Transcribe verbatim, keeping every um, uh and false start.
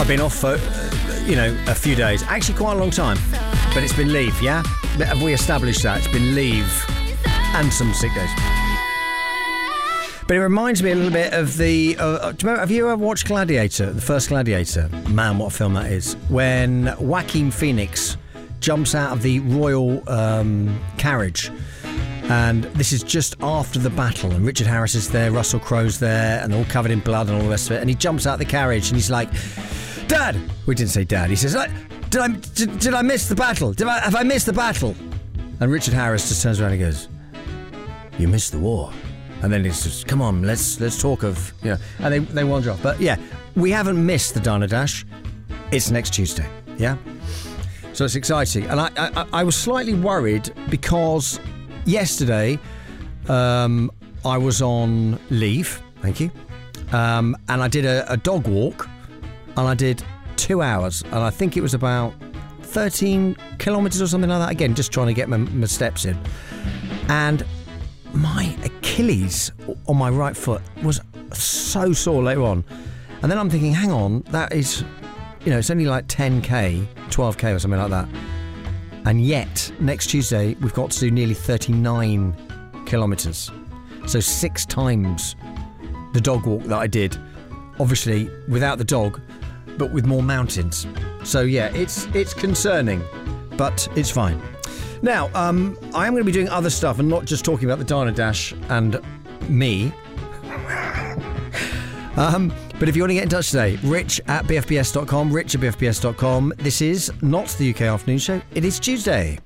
I've been off for, you know, a few days. Actually, quite a long time. But it's been leave, yeah? Have we established that? It's been leave and some sick days. But it reminds me a little bit of the... Uh, do you remember, have you ever watched Gladiator, the first Gladiator? Man, what a film that is. When Joaquin Phoenix jumps out of the royal um, carriage, and this is just after the battle, and Richard Harris is there, Russell Crowe's there, and they're all covered in blood and all the rest of it, and he jumps out of the carriage and he's like, Dad! We didn't say Dad. He says, did I, did, did I miss the battle? Did I, have I missed the battle? And Richard Harris just turns around and goes, you missed the war. And then it's just, come on, let's let's talk of, you know, and they, they wander off. But yeah, we haven't missed the Diner Dash. It's next Tuesday, yeah? So it's exciting. And I, I, I was slightly worried because yesterday um, I was on leave, thank you, um, and I did a, a dog walk, and I did two hours, and I think it was about thirteen kilometres or something like that. Again, just trying to get my, my steps in. And my Achilles on my right foot was so sore later on. And then I'm thinking, hang on, that is, you know, it's only like ten k, twelve k or something like that. And yet, next Tuesday, we've got to do nearly thirty-nine kilometres. So six times the dog walk that I did. Obviously, without the dog, but with more mountains. So yeah, it's it's concerning, but it's fine. Now, um, I am going to be doing other stuff and not just talking about the Diner Dash and me. um, but if you want to get in touch today, rich at b f b s dot com, rich at b f b s dot com. This is not the U K Afternoon Show. It is Tuesday.